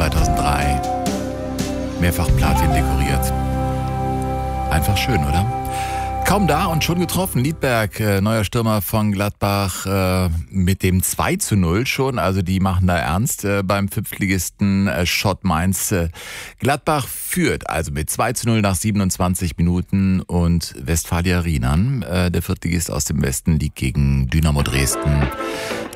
2003. Mehrfach Platin dekoriert. Einfach schön, oder? Kaum da und schon getroffen. Liedberg, neuer Stürmer von Gladbach, mit dem 2:0 schon. Also die machen da ernst beim Fünftligisten Schott Mainz. Gladbach führt also mit 2:0 nach 27 Minuten und Westfalia Riemann, der Viertligist aus dem Westen, liegt gegen Dynamo Dresden